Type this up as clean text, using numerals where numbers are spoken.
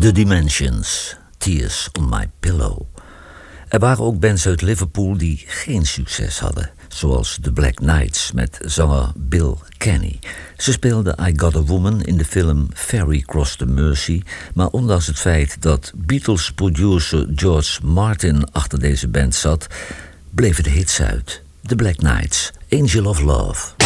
The Dimensions, Tears on My Pillow. Er waren ook bands uit Liverpool die geen succes hadden, zoals The Black Knights met zanger Bill Kenny. Ze speelden I Got a Woman in de film Ferry Cross the Mersey, maar ondanks het feit dat Beatles-producer George Martin achter deze band zat, bleven de hits uit. The Black Knights, Angel of Love.